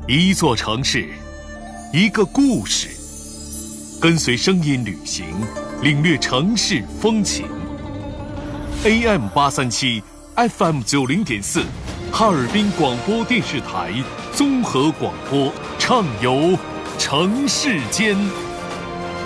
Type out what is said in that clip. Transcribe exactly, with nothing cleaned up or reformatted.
一座城市，一个故事，跟随声音旅行，领略城市风情。A M 八三七 F M 九零点四，哈尔滨广播电视台综合广播，畅游城市间。